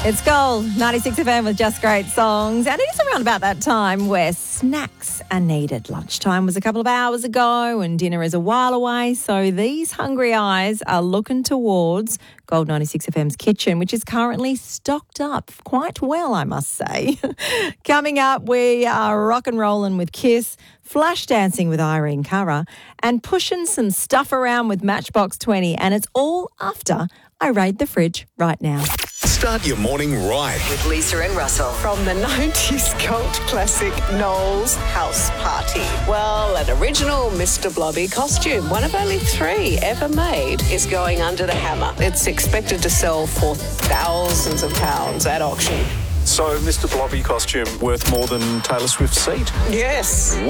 It's Gold, 96 FM with just great songs. And it is around about that time where snacks are needed. Lunchtime was a couple of hours ago and dinner is a while away. So these hungry eyes are looking towards Gold 96 FM's kitchen, which is currently stocked up quite well, I must say. Coming up, we are rock and rolling with Kiss, flash dancing with Irene Cara, and pushing some stuff around with Matchbox 20. And it's all after I raid the fridge right now. Start your morning right With Lisa and Russell. From the 90s cult classic Noel's House Party. Well, an original Mr. Blobby costume, one of only 3 ever made, is going under the hammer. It's expected to sell for thousands of pounds at auction. So, Mr. Blobby costume worth more than Taylor Swift's seat? Yes.